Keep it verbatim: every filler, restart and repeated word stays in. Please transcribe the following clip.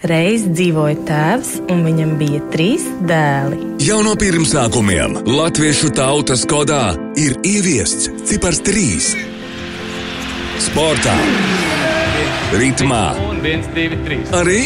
Reiz dzīvoja tēvs, un viņam bija trīs dēli. Jau no pirmsākumiem latviešu tautas kodā ir ieviests cipars trīs. Sportā, ritmā, arī